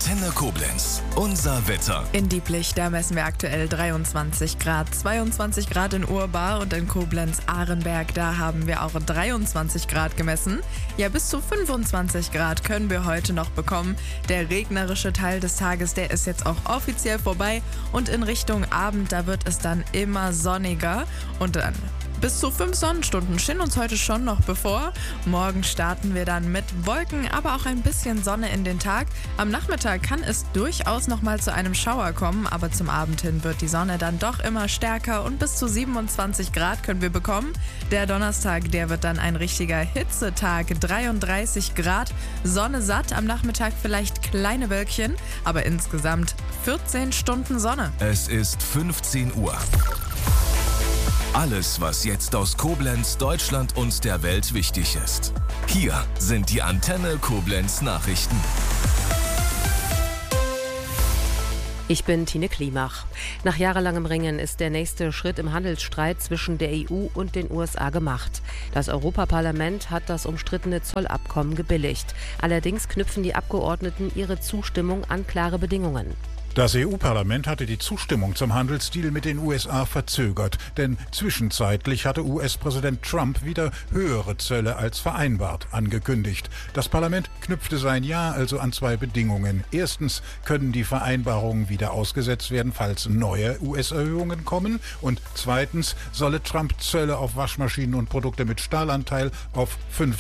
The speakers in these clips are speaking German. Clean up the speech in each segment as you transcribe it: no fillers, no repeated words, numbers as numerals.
Antenne Koblenz. Unser Wetter. In Dieblich, da messen wir aktuell 23 Grad. 22 Grad in Urbar und in Koblenz-Ahrenberg, da haben wir auch 23 Grad gemessen. Ja, bis zu 25 Grad können wir heute noch bekommen. Der regnerische Teil des Tages, der ist jetzt auch offiziell vorbei. Und in Richtung Abend, da wird es dann immer sonniger. Und dann bis zu 5 Sonnenstunden stehen uns heute schon noch bevor. Morgen starten wir dann mit Wolken, aber auch ein bisschen Sonne in den Tag. Am Nachmittag kann es durchaus nochmal zu einem Schauer kommen, aber zum Abend hin wird die Sonne dann doch immer stärker und bis zu 27 Grad können wir bekommen. Der Donnerstag, der wird dann ein richtiger Hitzetag, 33 Grad, Sonne satt, am Nachmittag vielleicht kleine Wölkchen, aber insgesamt 14 Stunden Sonne. Es ist 15 Uhr. Alles, was jetzt aus Koblenz, Deutschland und der Welt wichtig ist. Hier sind die Antenne Koblenz Nachrichten. Ich bin Tine Klimach. Nach jahrelangem Ringen ist der nächste Schritt im Handelsstreit zwischen der EU und den USA gemacht. Das Europaparlament hat das umstrittene Zollabkommen gebilligt. Allerdings knüpfen die Abgeordneten ihre Zustimmung an klare Bedingungen. Das EU-Parlament hatte die Zustimmung zum Handelsdeal mit den USA verzögert, denn zwischenzeitlich hatte US-Präsident Trump wieder höhere Zölle als vereinbart angekündigt. Das Parlament knüpfte sein Ja also an 2 Bedingungen. Erstens können die Vereinbarungen wieder ausgesetzt werden, falls neue US-Erhöhungen kommen. Und zweitens solle Trump Zölle auf Waschmaschinen und Produkte mit Stahlanteil auf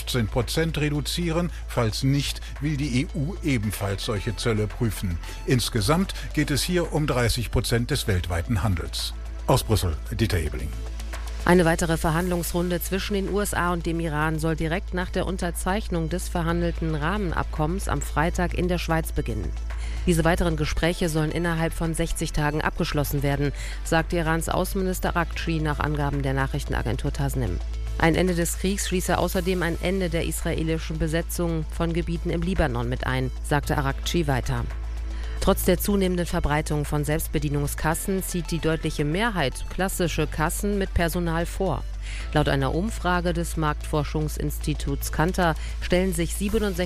15% reduzieren. Falls nicht, will die EU ebenfalls solche Zölle prüfen. Insgesamt geht es hier um 30% des weltweiten Handels. Aus Brüssel, Dieter Ebeling. Eine weitere Verhandlungsrunde zwischen den USA und dem Iran soll direkt nach der Unterzeichnung des verhandelten Rahmenabkommens am Freitag in der Schweiz beginnen. Diese weiteren Gespräche sollen innerhalb von 60 Tagen abgeschlossen werden, sagte Irans Außenminister Araghchi nach Angaben der Nachrichtenagentur Tasnim. Ein Ende des Kriegs schließe außerdem ein Ende der israelischen Besetzung von Gebieten im Libanon mit ein, sagte Araghchi weiter. Trotz der zunehmenden Verbreitung von Selbstbedienungskassen zieht die deutliche Mehrheit klassische Kassen mit Personal vor. Laut einer Umfrage des Marktforschungsinstituts Kantar stellen sich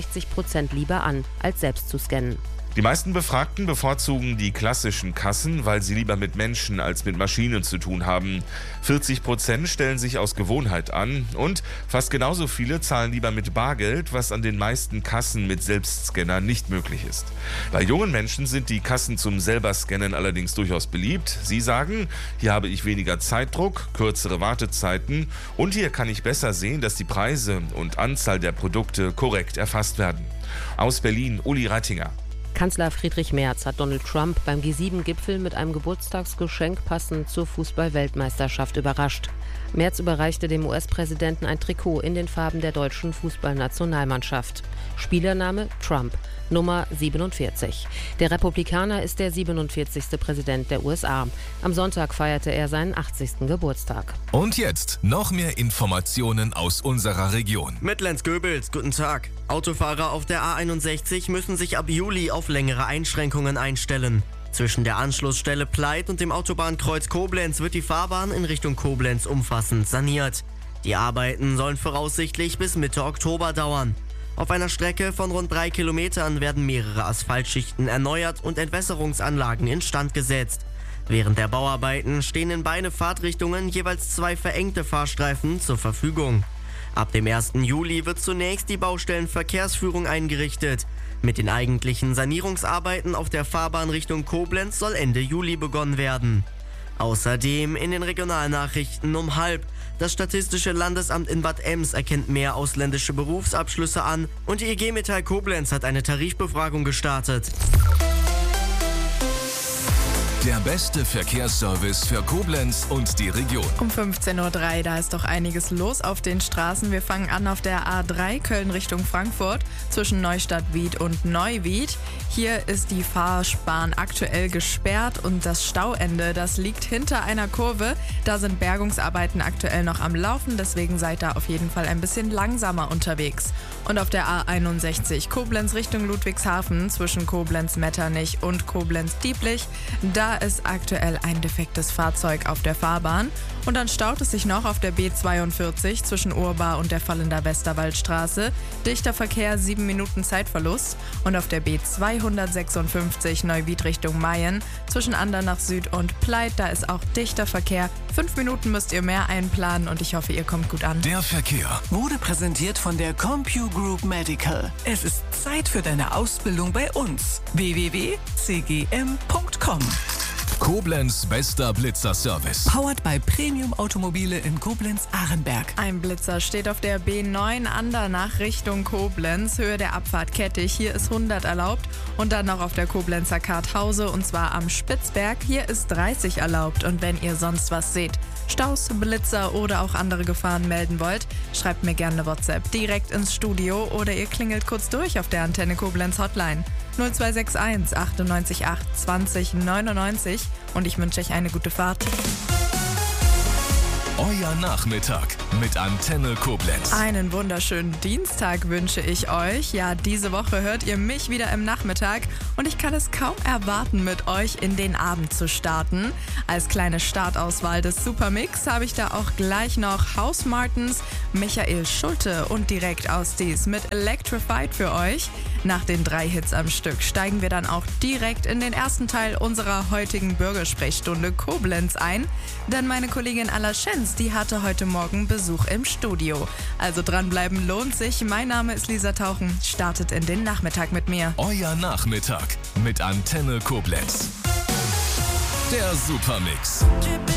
67% lieber an, als selbst zu scannen. Die meisten Befragten bevorzugen die klassischen Kassen, weil sie lieber mit Menschen als mit Maschinen zu tun haben. 40% stellen sich aus Gewohnheit an und fast genauso viele zahlen lieber mit Bargeld, was an den meisten Kassen mit Selbstscanner nicht möglich ist. Bei jungen Menschen sind die Kassen zum Selber-Scannen allerdings durchaus beliebt. Sie sagen, hier habe ich weniger Zeitdruck, kürzere Wartezeiten und hier kann ich besser sehen, dass die Preise und Anzahl der Produkte korrekt erfasst werden. Aus Berlin, Uli Reitinger. Kanzler Friedrich Merz hat Donald Trump beim G7-Gipfel mit einem Geburtstagsgeschenk passend zur Fußball-Weltmeisterschaft überrascht. Merz überreichte dem US-Präsidenten ein Trikot in den Farben der deutschen Fußballnationalmannschaft. Spielername Trump, Nummer 47. Der Republikaner ist der 47. Präsident der USA. Am Sonntag feierte er seinen 80. Geburtstag. Und jetzt noch mehr Informationen aus unserer Region. Mittlens-Göbels, guten Tag. Autofahrer auf der A61 müssen sich ab Juli auf längere Einschränkungen einstellen. Zwischen der Anschlussstelle Pleit und dem Autobahnkreuz Koblenz wird die Fahrbahn in Richtung Koblenz umfassend saniert. Die Arbeiten sollen voraussichtlich bis Mitte Oktober dauern. Auf einer Strecke von rund 3 Kilometern werden mehrere Asphaltschichten erneuert und Entwässerungsanlagen instand gesetzt. Während der Bauarbeiten stehen in beide Fahrtrichtungen jeweils 2 verengte Fahrstreifen zur Verfügung. Ab dem 1. Juli wird zunächst die Baustellenverkehrsführung eingerichtet. Mit den eigentlichen Sanierungsarbeiten auf der Fahrbahn Richtung Koblenz soll Ende Juli begonnen werden. Außerdem in den Regionalnachrichten um 12:30. Das Statistische Landesamt in Bad Ems erkennt mehr ausländische Berufsabschlüsse an und die IG Metall Koblenz hat eine Tarifbefragung gestartet. Der beste Verkehrsservice für Koblenz und die Region. Um 15:03 Uhr, da ist doch einiges los auf den Straßen. Wir fangen an auf der A3 Köln Richtung Frankfurt zwischen Neustadt-Wied und Neuwied. Hier ist die Fahrbahn aktuell gesperrt und das Stauende, das liegt hinter einer Kurve. Da sind Bergungsarbeiten aktuell noch am Laufen, deswegen seid da auf jeden Fall ein bisschen langsamer unterwegs. Und auf der A61 Koblenz Richtung Ludwigshafen zwischen Koblenz-Metternich und Koblenz-Dieblich, da ist aktuell ein defektes Fahrzeug auf der Fahrbahn. Und dann staut es sich noch auf der B42 zwischen Urbar und der Vallender Westerwaldstraße. Dichter Verkehr, 7 Minuten Zeitverlust. Und auf der B256 Neuwied Richtung Mayen zwischen Andernach Süd und Pleit, da ist auch dichter Verkehr. 5 Minuten müsst ihr mehr einplanen und ich hoffe, ihr kommt gut an. Der Verkehr Wurde präsentiert von der CompuGroup Medical. Es ist Zeit für deine Ausbildung bei uns. www.cgm.com. Koblenz bester Blitzerservice. Powered by Premium Automobile in Koblenz-Arenberg. Ein Blitzer steht auf der B9 Andernach Richtung Koblenz. Höhe der Abfahrt kettig. Hier ist 100 erlaubt. Und dann noch auf der Koblenzer Karthause und zwar am Spitzberg. Hier ist 30 erlaubt. Und wenn ihr sonst was seht, Staus, Blitzer oder auch andere Gefahren melden wollt, schreibt mir gerne eine WhatsApp direkt ins Studio oder ihr klingelt kurz durch auf der Antenne Koblenz Hotline 0261 98 8 20 99 und ich wünsche euch eine gute Fahrt. Euer Nachmittag mit Antenne Koblenz. Einen wunderschönen Dienstag wünsche ich euch. Ja, diese Woche hört ihr mich wieder im Nachmittag und ich kann es kaum erwarten, mit euch in den Abend zu starten. Als kleine Startauswahl des Supermix habe ich da auch gleich noch House Martins, Michael Schulte und direkt aus Dies mit Electrified für euch. Nach den 3 Hits am Stück steigen wir dann auch direkt in den ersten Teil unserer heutigen Bürgersprechstunde Koblenz ein. Denn meine Kollegin Alla Schenz, die hatte heute Morgen Besuch im Studio. Also dranbleiben lohnt sich. Mein Name ist Lisa Tauchen. Startet in den Nachmittag mit mir. Euer Nachmittag mit Antenne Koblenz. Der Supermix.